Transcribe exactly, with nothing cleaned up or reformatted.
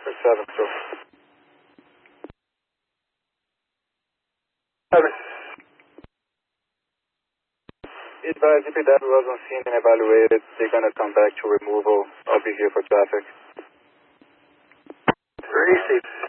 for seven, so. Seven. Advise if that wasn't seen and evaluated, they're going to come back to removal. I'll be here for traffic. Three, six.